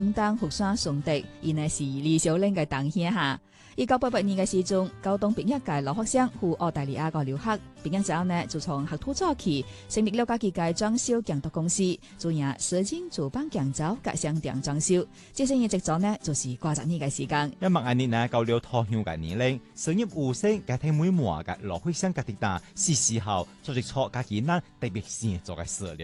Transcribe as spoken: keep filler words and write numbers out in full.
唔當福山崇德，伊呢是李小玲嘅堂兄哈。一九八八年嘅時鐘，高中畢業嘅留學生赴澳大利亞個留學，畢業之後呢就從學徒做起，成立了家己嘅裝修建築公司，主要設計主辦建築及商店裝修。這生意一做呢就是掛十年嘅時間。 一萬年呢到了退休嘅年齡，商業模式嘅睇每模嘅留學生嘅啲單，是時候做一錯家己難特別先做嘅事了。